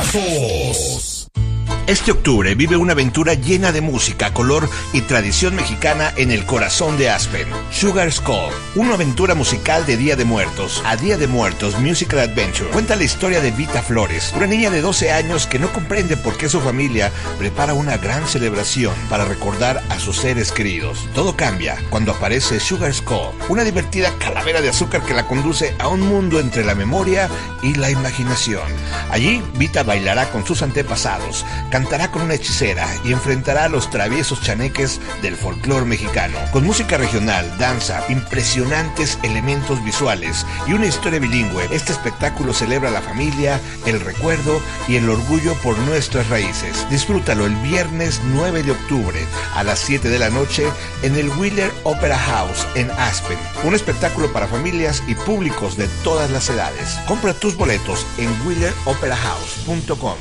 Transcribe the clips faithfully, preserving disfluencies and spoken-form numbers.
trancazos. Este octubre vive una aventura llena de música, color y tradición mexicana en el corazón de Aspen. Sugar Skull, una aventura musical de Día de Muertos a Día de Muertos Musical Adventure. Cuenta la historia de Vita Flores, una niña de doce años que no comprende por qué su familia prepara una gran celebración para recordar a sus seres queridos. Todo cambia cuando aparece Sugar Skull, una divertida calavera de azúcar que la conduce a un mundo entre la memoria y la imaginación. Allí, Vita bailará con sus antepasados, cantará con una hechicera y enfrentará a los traviesos chaneques del folclore mexicano. Con música regional, danza, impresionantes elementos visuales y una historia bilingüe, este espectáculo celebra la familia, el recuerdo y el orgullo por nuestras raíces. Disfrútalo el viernes nueve de octubre a las siete de la noche en el Wheeler Opera House en Aspen. Un espectáculo para familias y públicos de todas las edades. Compra tus boletos en wheeler opera house punto com.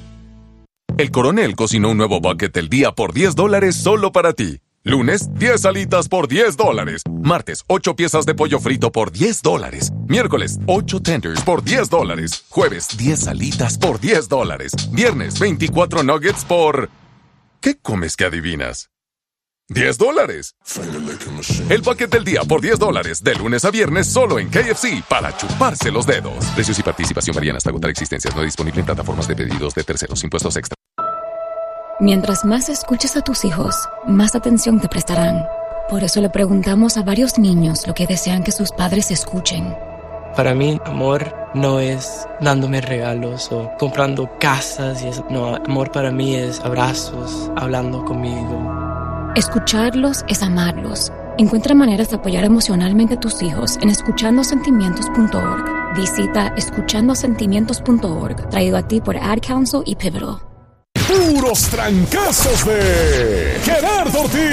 El Coronel cocinó un nuevo bucket del día por diez dólares solo para ti. Lunes, diez alitas por diez dólares. Martes, ocho piezas de pollo frito por diez dólares. Miércoles, ocho tenders por diez dólares. Jueves, diez alitas por diez dólares. Viernes, veinticuatro nuggets por... ¿Qué comes que adivinas? ¡diez dólares! El bucket del día por diez dólares, de lunes a viernes solo en K F C, para chuparse los dedos. Precios y participación varían hasta agotar existencias. No disponible en plataformas de pedidos de terceros. Impuestos extra. Mientras más escuches a tus hijos, más atención te prestarán. Por eso le preguntamos a varios niños lo que desean que sus padres escuchen. Para mí, amor no es dándome regalos o comprando casas y eso. No, amor para mí es abrazos, hablando conmigo. Escucharlos es amarlos. Encuentra maneras de apoyar emocionalmente a tus hijos en escuchando sentimientos punto org. Visita escuchando sentimientos punto org, traído a ti por Ad Council y Pivotal. Puros trancazos de Gerardo Ortiz.